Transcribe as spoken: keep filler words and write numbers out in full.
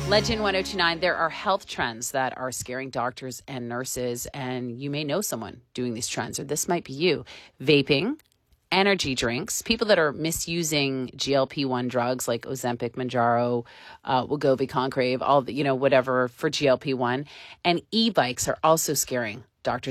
Legend ten twenty-nine, there are health trends that are scaring doctors and nurses, and you may know someone doing these trends, or this might be you. Vaping, energy drinks, people that are misusing G L P one drugs like Ozempic, Mounjaro, uh, Wegovy, Concrave, all the, you know, whatever for G L P one, and e-bikes are also scaring doctors